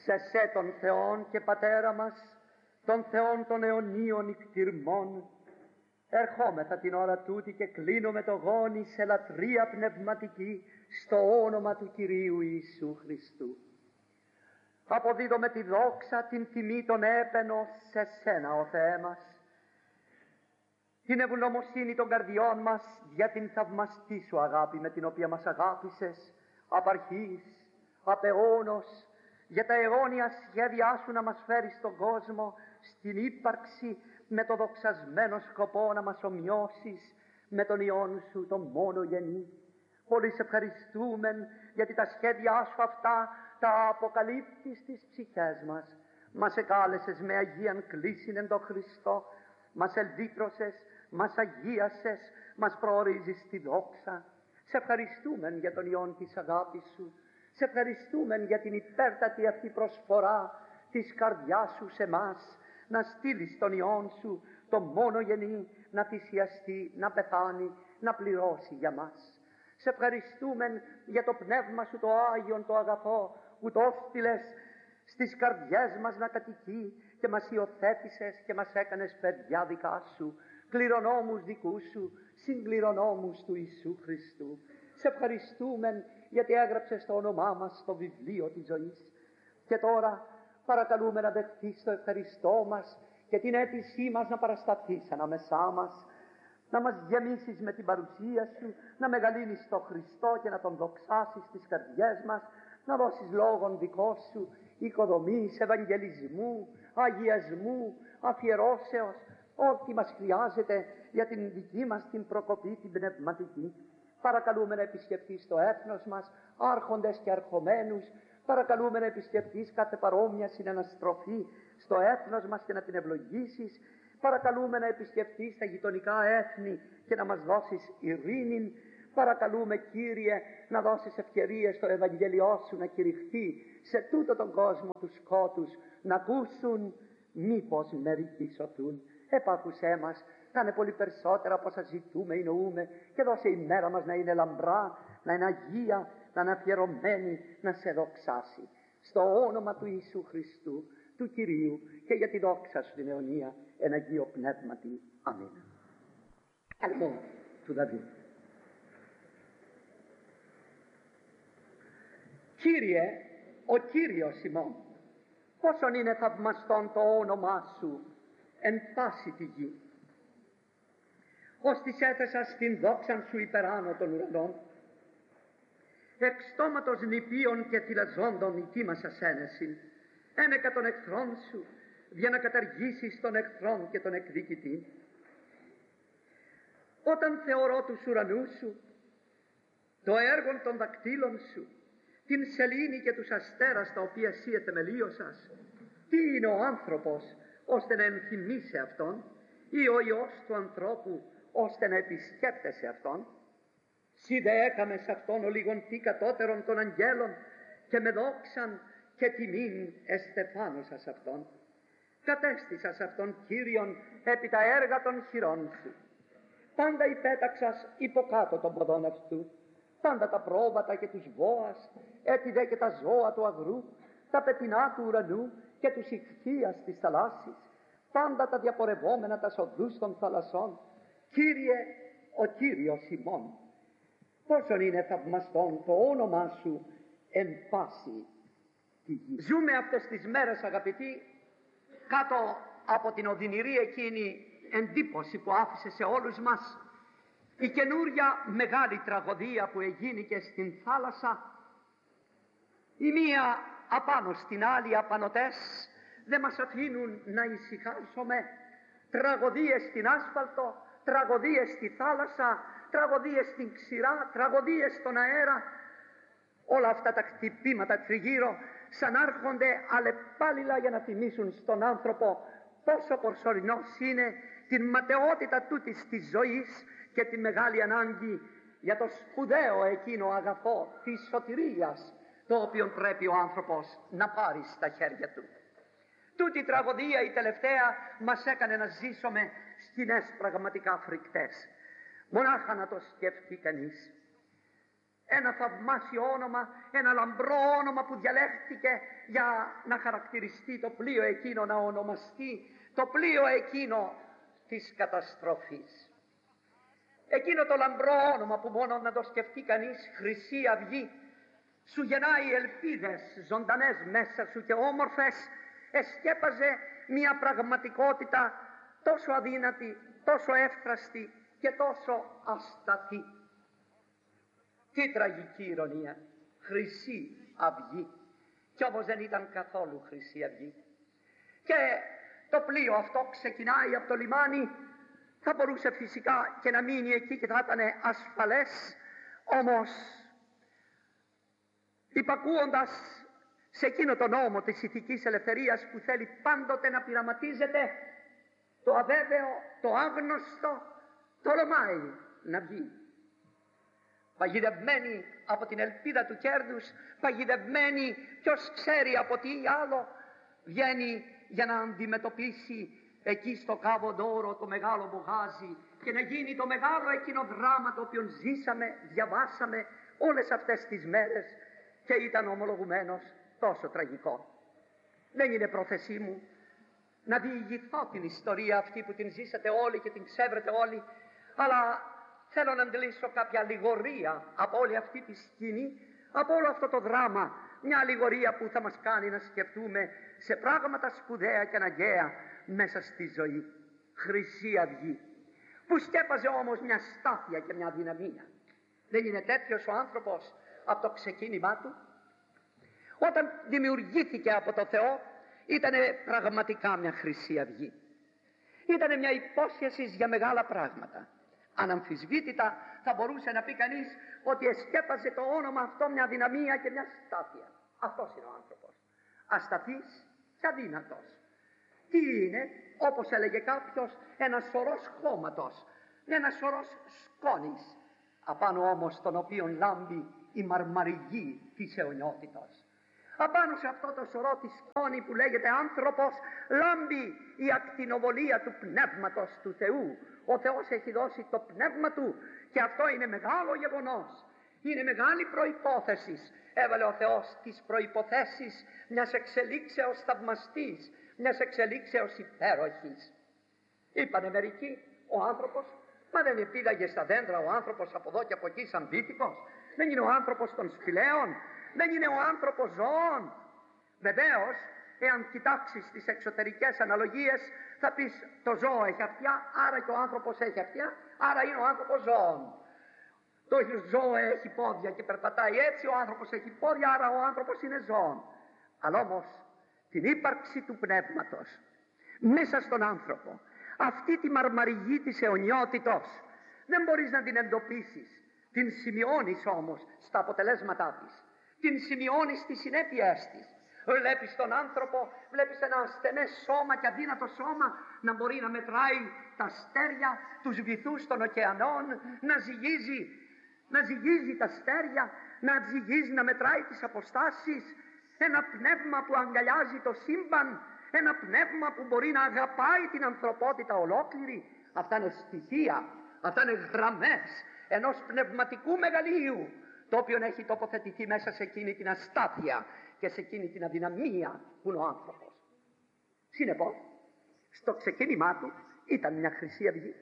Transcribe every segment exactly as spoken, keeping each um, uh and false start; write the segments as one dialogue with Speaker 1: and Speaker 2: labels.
Speaker 1: Σε σε τον Θεόν και Πατέρα μας, τον Θεόν των αιωνίων ικτυρμών, ερχόμεθα την ώρα τούτη και κλείνουμε το γόνι σε λατρεία πνευματική στο όνομα του Κυρίου Ιησού Χριστού. Αποδίδουμε τη δόξα, την τιμή, τον έπαινο σε Σένα, ο Θεέ μας, την ευγνωμοσύνη των καρδιών μας για την θαυμαστή Σου αγάπη με την οποία μας αγάπησες απ' αρχής, απ' αιώνος, για τα αιώνια σχέδιά Σου να μας φέρεις στον κόσμο, στην ύπαρξη, με το δοξασμένο σκοπό να μας ομοιώσεις με τον Υιόν Σου, τον μόνο γενή. Πολύ σε ευχαριστούμε γιατί τα σχέδιά Σου αυτά τα αποκαλύπτεις στις ψυχές μας. Μας εκάλεσες με Αγίαν κλήσιν εν το Χριστό, μας ελβήτρωσες, μας αγίασες, μας προορίζεις στη δόξα. Σε ευχαριστούμε για τον Υιόν της αγάπης Σου. Σε ευχαριστούμε για την υπέρτατη αυτή προσφορά της καρδιάς Σου σε μας, να στείλεις τον Υιόν Σου, το μόνο γενή, να θυσιαστεί, να πεθάνει, να πληρώσει για μας. Σε ευχαριστούμε για το Πνεύμα Σου το Άγιον, το αγαθό, που το στείλες στις καρδιές μας να κατοικεί και μας υιοθέτησες και μας έκανες παιδιά δικά Σου, κληρονόμους δικούς Σου, συγκληρονόμους του Ιησού Χριστού. Σε ευχαριστούμε γιατί έγραψες το όνομά μας στο βιβλίο της ζωής. Και τώρα παρακαλούμε να δεχτείς το ευχαριστώ μας και την αίτησή μας να παρασταθείς ανάμεσά μας, να μας γεμίσεις με την παρουσία Σου, να μεγαλύνεις τον Χριστό και να Τον δοξάσεις στις καρδιές μας, να δώσεις λόγον δικό Σου, οικοδομής, ευαγγελισμού, αγιασμού, αφιερώσεως, ό,τι μας χρειάζεται για την δική μας την προκοπή, την πνευματική. Παρακαλούμε να επισκεφτείς το έθνος μας, άρχοντες και αρχομένους. Παρακαλούμε να επισκεφτείς κάθε παρόμοια συναναστροφή στο έθνος μας και να την ευλογήσεις. Παρακαλούμε να επισκεφτείς τα γειτονικά έθνη και να μας δώσεις ειρήνη. Παρακαλούμε, Κύριε, να δώσεις ευκαιρίες στο Ευαγγέλιό Σου να κηρυχθεί σε τούτο τον κόσμο του σκότους, να ακούσουν, μήπως μερικοί σωθούν. Επάκουσέ μας, κάνε πολύ περισσότερα από όσα ζητούμε ή νοούμε και δώσε η μέρα μας να είναι λαμπρά, να είναι αγία, να είναι αφιερωμένη, να Σε δοξάσει. Στο όνομα του Ιησού Χριστού, του Κυρίου, και για τη δόξα Σου την αιωνία, εν Αγίο Πνεύματι. Αμήν. Αλμό του Δαβίδ. Κύριε, ο Κύριος ημών, πόσον είναι θαυμαστόν το όνομά Σου εν πάση τη γη. Ως της έθεσα στην δόξαν Σου υπεράνω των ουρανών, εξ στόματος νηπίων και θυλαζόντων ητήμασας ένεσιν, ένεκα των εχθρών Σου, για να καταργήσεις τον εχθρόν και τον εκδικητή. Όταν θεωρώ τους ουρανούς Σου, το έργο των δακτύλων Σου, την σελήνη και τους αστέρας τα οποία Εσύ εθεμελίωσας, τι είναι ο άνθρωπος ώστε να ενθυμίσει αυτόν, ή ο Υιός του ανθρώπου ώστε να επισκέπτεσαι αυτόν. Συ δε έκαμε σε αυτόν ο λιγοντή κατώτερον των αγγέλων και με δόξαν και τιμήν εστεφάνωσας αυτόν. Κατέστησας αυτόν, Κύριον, επί τα έργα των χειρών Σου. Πάντα υπέταξας υποκάτω των ποδών αυτού, πάντα τα πρόβατα και τους βόας, έτσι δε και τα ζώα του αγρού, τα πετεινά του ουρανού και τους ιχθύας της θαλάσσης, πάντα τα διαπορευόμενα τα σοδούς των θαλασσών. Κύριε, ο Κύριος ημών, πόσον είναι θαυμαστόν το όνομά Σου εν πάση τη γη. Ζούμε αυτές τις μέρες, αγαπητοί, κάτω από την οδυνηρή εκείνη εντύπωση που άφησε σε όλους μας η καινούρια μεγάλη τραγωδία που εγίνηκε στην θάλασσα. Η μία απάνω στην άλλη απανωτές δεν μας αφήνουν να ησυχάσουμε. Τραγωδίες στην άσφαλτο, τραγωδίες στη θάλασσα, τραγωδίες στην ξηρά, τραγωδίες στον αέρα. Όλα αυτά τα χτυπήματα τριγύρω σαν άρχονται αλλεπάλληλα για να θυμίσουν στον άνθρωπο πόσο προσωρινός είναι, την ματαιότητα τούτης της ζωής και τη μεγάλη ανάγκη για το σπουδαίο εκείνο αγαθό της σωτηρίας, το οποίο πρέπει ο άνθρωπος να πάρει στα χέρια του. Τούτη η τραγωδία η τελευταία μας έκανε να ζήσουμε σκηνές πραγματικά φρικτές. Μονάχα να το σκεφτεί κανείς. Ένα θαυμάσιο όνομα, ένα λαμπρό όνομα που διαλέχθηκε για να χαρακτηριστεί το πλοίο εκείνο, να ονομαστεί το πλοίο εκείνο της καταστροφής. Εκείνο το λαμπρό όνομα που μόνο να το σκεφτεί κανείς, Χρυσή Αυγή, σου γεννάει ελπίδες ζωντανές μέσα σου και όμορφες, εσκέπαζε μια πραγματικότητα τόσο αδύνατη, τόσο εύθραστη και τόσο ασταθή. Τι τραγική ηρωνία, Χρυσή Αυγή. Κι όμως δεν ήταν καθόλου Χρυσή Αυγή. Και το πλοίο αυτό ξεκινάει από το λιμάνι, θα μπορούσε φυσικά και να μείνει εκεί και θα ήταν ασφαλές, όμως υπακούοντας σε εκείνο το νόμο της ηθικής ελευθερίας που θέλει πάντοτε να πειραματίζεται, το αβέβαιο, το άγνωστο, τολμάει να βγει. Παγιδευμένη από την ελπίδα του κέρδους, παγιδευμένη ποιος ξέρει από τι άλλο, βγαίνει για να αντιμετωπίσει εκεί στο Κάβο Ντόρο το μεγάλο μπογάζι και να γίνει το μεγάλο εκείνο δράμα το οποίο ζήσαμε, διαβάσαμε όλες αυτές τις μέρες και ήταν ομολογουμένος τόσο τραγικό. Δεν είναι πρόθεσή μου να διηγηθώ την ιστορία αυτή που την ζήσατε όλοι και την ξέβρετε όλοι, αλλά θέλω να αντιλήσω κάποια αλληγορία από όλη αυτή τη σκηνή, από όλο αυτό το δράμα, μια αλληγορία που θα μας κάνει να σκεφτούμε σε πράγματα σπουδαία και αναγκαία μέσα στη ζωή. Χρυσή Αυγή, που σκέπαζε όμως μια στάθεια και μια δυναμία. Δεν είναι τέτοιος ο άνθρωπος από το ξεκίνημά του? Όταν δημιουργήθηκε από το Θεό, ήταν πραγματικά μια Χρυσή Αυγή. Ήταν μια υπόσχεση για μεγάλα πράγματα. Αναμφισβήτητα θα μπορούσε να πει κανείς ότι εσκέπαζε το όνομα αυτό μια δυναμία και μια στάθεια. Αυτός είναι ο άνθρωπος. Ασταθής και αδύνατος. Τι είναι, όπως έλεγε κάποιος, ένα σωρός χώματος, ένα σωρός σκόνης, απάνω όμως τον οποίον λάμπει η μαρμαριγή της αιωνιότητος. Απάνω σε αυτό το σωρό τη σκόνη που λέγεται άνθρωπος λάμπει η ακτινοβολία του πνεύματος του Θεού. Ο Θεός έχει δώσει το πνεύμα του και αυτό είναι μεγάλο γεγονός. Είναι μεγάλη προϋπόθεση. Έβαλε ο Θεός τις προϋποθέσεις μιας εξελίξεως θαυμαστής, μιας εξελίξεως υπέροχης. Είπανε μερικοί, ο άνθρωπος, μα δεν επίδαγε στα δέντρα ο άνθρωπος από εδώ και από εκεί σαν βύτικος? Δεν είναι ο άνθρωπος των σπηλαίων? Δεν είναι ο άνθρωπος ζώων? Βεβαίως, εάν κοιτάξεις τις εξωτερικές αναλογίες, θα πεις το ζώο έχει αυτιά, άρα και ο άνθρωπος έχει αυτιά, άρα είναι ο άνθρωπος ζώων. Το ζώο έχει πόδια και περπατάει έτσι, ο άνθρωπος έχει πόδια, άρα ο άνθρωπος είναι ζώων. Αλλά όμως την ύπαρξη του πνεύματος μέσα στον άνθρωπο, αυτή τη μαρμαριγή της αιωνιότητος, δεν μπορείς να την εντοπίσεις. Την σημειώνεις όμως στα αποτελέσματά της. Την σημειώνεις στις συνέπειές της. Βλέπεις τον άνθρωπο, βλέπεις ένα ασθενές σώμα και αδύνατο σώμα να μπορεί να μετράει τα αστέρια, τους βυθούς των ωκεανών, να ζυγίζει, να ζυγίζει τα αστέρια, να ζυγίζει, να μετράει τις αποστάσεις. Ένα πνεύμα που αγκαλιάζει το σύμπαν, ένα πνεύμα που μπορεί να αγαπάει την ανθρωπότητα ολόκληρη. Αυτά είναι στοιχεία, αυτά είναι γραμμές ενός πνευματικού μεγαλείου, το οποίο έχει τοποθετηθεί μέσα σε εκείνη την αστάθεια και σε εκείνη την αδυναμία που είναι ο άνθρωπος. Συνεπώς, στο ξεκίνημά του ήταν μια Χρυσή Αυγή.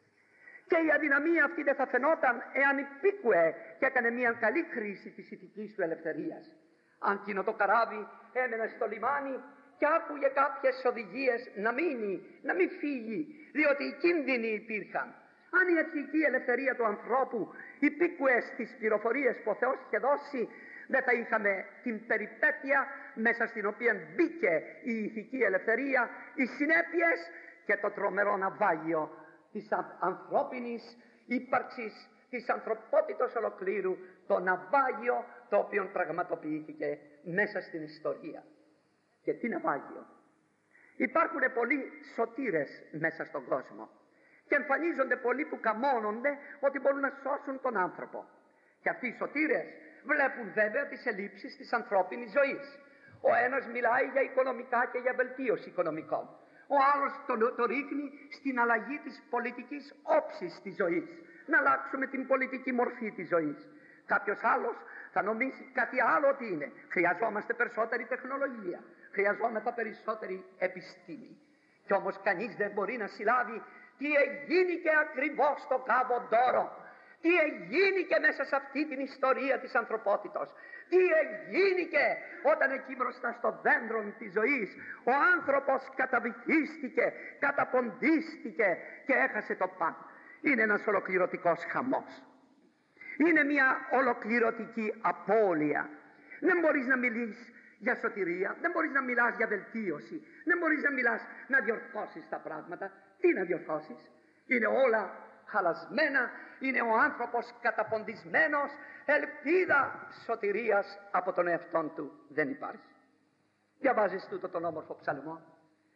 Speaker 1: Και η αδυναμία αυτή δεν θα φαινόταν εάν υπήκουε και έκανε μια καλή χρήση της ηθικής του ελευθερίας. Αν εκείνο το καράβι έμενε στο λιμάνι και άκουγε κάποιες οδηγίες να μείνει, να μην φύγει, διότι οι κίνδυνοι υπήρχαν. Αν η ηθική ελευθερία του ανθρώπου υπήκουε στις πληροφορίες που ο Θεός είχε δώσει, δεν θα είχαμε την περιπέτεια μέσα στην οποία μπήκε η ηθική ελευθερία, οι συνέπειες και το τρομερό ναυάγιο της ανθρώπινης ύπαρξης, της ανθρωπότητος ολοκλήρου, το ναυάγιο το οποίο πραγματοποιήθηκε μέσα στην ιστορία. Και τι ναυάγιο! Υπάρχουν πολλοί σωτήρες μέσα στον κόσμο και εμφανίζονται πολλοί που καμώνονται ότι μπορούν να σώσουν τον άνθρωπο. Και αυτοί οι σωτήρες βλέπουν βέβαια τις ελλείψεις της ανθρώπινης ζωής. Ο ένας μιλάει για οικονομικά και για βελτίωση οικονομικών. Ο άλλος το, το ρίχνει στην αλλαγή της πολιτικής όψης της ζωής. Να αλλάξουμε την πολιτική μορφή της ζωής. Κάποιος άλλος θα νομίσει κάτι άλλο ότι είναι. Χρειαζόμαστε περισσότερη τεχνολογία, χρειαζόμαστε περισσότερη επιστήμη. Κι όμως κανείς δεν μπορεί να συλλάβει τι εγίνηκε ακριβώς στο Κάβο Ντόρο, τι εγίνηκε μέσα σε αυτή την ιστορία της ανθρωπότητος, τι εγίνηκε όταν εκεί μπροστά στο δέντρο της ζωής ο άνθρωπος καταβυθίστηκε, καταποντίστηκε και έχασε το παν. Είναι ένας ολοκληρωτικός χαμός. Είναι μια ολοκληρωτική απώλεια. Δεν μπορείς να μιλείς για σωτηρία, δεν μπορείς να μιλάς για βελτίωση, δεν μπορείς να μιλάς να διορθώσεις τα πράγματα. Τι να διορθώσεις? Είναι όλα χαλασμένα, είναι ο άνθρωπος καταποντισμένος, ελπίδα σωτηρίας από τον εαυτόν του δεν υπάρχει. Διαβάζεις τούτο τον όμορφο ψαλμό,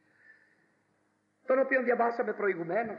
Speaker 1: τον οποίο διαβάσαμε προηγουμένως.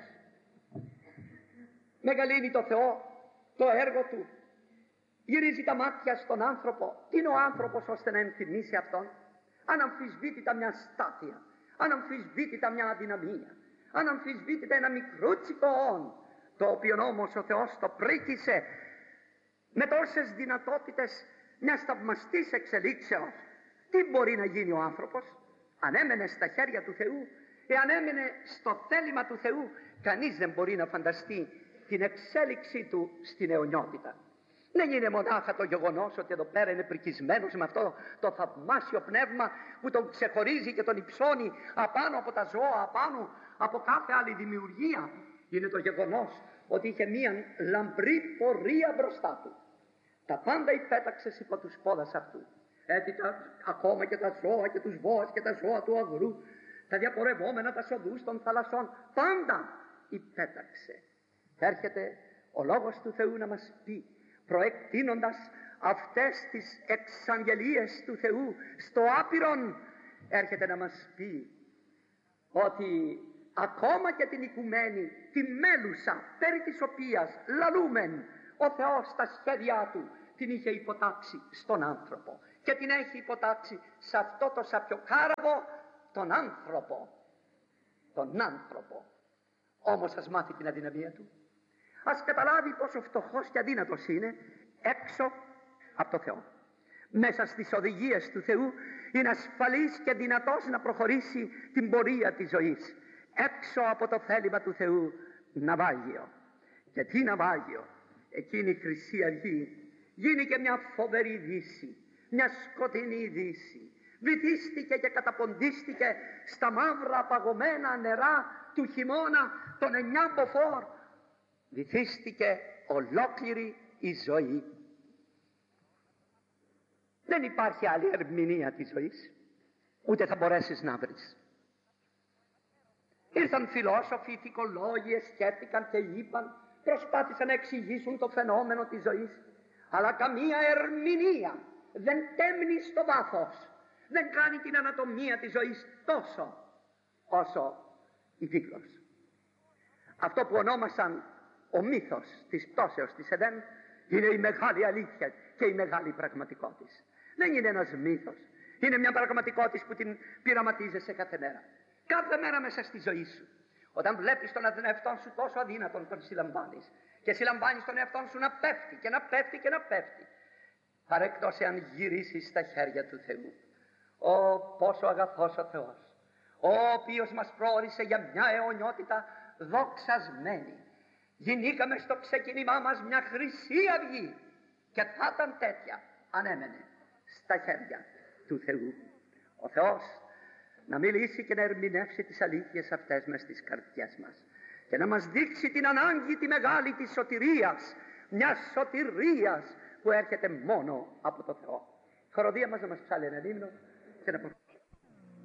Speaker 1: Μεγαλύνει το Θεό το έργο του, γυρίζει τα μάτια στον άνθρωπο. Τι είναι ο άνθρωπος ώστε να ενθυμίσει αυτόν? Αναμφισβήτητα μια στάθεια, αναμφισβήτητα μια αδυναμία, αναμφισβήτητα ένα μικρούτσικο όν, το οποίο όμως ο Θεός το πρίκησε με τόσες δυνατότητες μιας θαυμαστής εξελίξεως. Τι μπορεί να γίνει ο άνθρωπος? Αν έμενε στα χέρια του Θεού, εάν έμενε στο θέλημα του Θεού, κανείς δεν μπορεί να φανταστεί την εξέλιξή του στην αιωνιότητα. Δεν είναι μονάχα το γεγονός ότι εδώ πέρα είναι πρικισμένος με αυτό το θαυμάσιο πνεύμα που τον ξεχωρίζει και τον υψώνει απάνω από τα ζώα, απάνω από κάθε άλλη δημιουργία. Είναι το γεγονός ότι είχε μία λαμπρή πορεία μπροστά του. Τα πάντα υπέταξε υπό τους πόδας αυτού. Έτσι τα, ακόμα και τα ζώα και τους βόας και τα ζώα του αγρού, τα διαπορευόμενα, τα σοδούς των θαλασσών, πάντα υπέταξε. Έρχεται ο Λόγος του Θεού να μας πει, προεκτείνοντας αυτές τις εξαγγελίες του Θεού στο άπειρον, έρχεται να μας πει ότι ακόμα και την οικουμένη, τη μέλουσα, περί της οποίας λαλούμεν ο Θεός στα σχέδιά του, την είχε υποτάξει στον άνθρωπο και την έχει υποτάξει σε αυτό το σαπιοκάραβο τον άνθρωπο. Τον άνθρωπο. Όμως ας μάθει την αδυναμία του. Ας καταλάβει πόσο φτωχός και αδύνατος είναι έξω από το Θεό. Μέσα στις οδηγίες του Θεού είναι ασφαλής και δυνατός να προχωρήσει την πορεία της ζωής. Έξω από το θέλημα του Θεού, ναυάγιο. Και τι ναυάγιο? Εκείνη η Χρυσή Αυγή γίνει και μια φοβερή δύση, μια σκοτεινή δύση. Βυθίστηκε και καταποντίστηκε στα μαύρα παγωμένα νερά του χειμώνα των εννιά μποφόρ. Βυθίστηκε ολόκληρη η ζωή. Δεν υπάρχει άλλη ερμηνεία της ζωής, ούτε θα μπορέσεις να βρεις. Ήρθαν φιλόσοφοι, ηθικολόγοι, σκέφτηκαν και είπαν, προσπάθησαν να εξηγήσουν το φαινόμενο της ζωής, αλλά καμία ερμηνεία δεν τέμνει στο βάθος, δεν κάνει την ανατομία της ζωής τόσο όσο η βίβλος. Αυτό που ονόμασαν ο μύθος της πτώσεως της Εδέμ είναι η μεγάλη αλήθεια και η μεγάλη πραγματικότητα. Δεν είναι ένας μύθος, είναι μια πραγματικότητα που την πειραματίζεσαι κάθε μέρα. Κάθε μέρα μέσα στη ζωή σου. Όταν βλέπεις τον εαυτόν σου τόσο αδύνατον, τον συλλαμβάνεις και συλλαμβάνεις τον εαυτόν σου να πέφτει και να πέφτει και να πέφτει. Παρά εκτός εάν γυρίσεις στα χέρια του Θεού. Ω πόσο αγαθός ο Θεός, ο οποίος μας προόρισε για μια αιωνιότητα δοξασμένη. Γινήκαμε στο ξεκίνημά μας μια Χρυσή Αυγή και θα ήταν τέτοια αν έμενε στα χέρια του Θεού. Ο Θεός να μιλήσει και να ερμηνεύσει τις αλήθειες αυτές μες στις καρδιές μας και να μας δείξει την ανάγκη τη μεγάλη της σωτηρίας, μιας σωτηρίας που έρχεται μόνο από το Θεό. Χοροδία μας να μας ψάλει ένα ύμνο και να